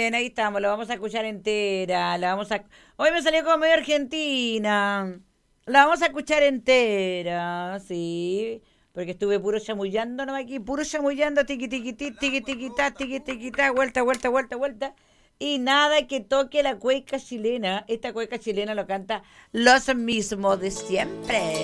bien, ahí estamos, la vamos a escuchar entera, la vamos a... Hoy me salió como medio argentina. La vamos a escuchar entera, sí. Porque estuve puro chamullando nomás aquí, puro chamullando, tiqui tiqui tiqui tiqui ta, vuelta, vuelta, vuelta, vuelta. Y nada que toque la cueca chilena. Esta cueca chilena lo canta los mismos de siempre.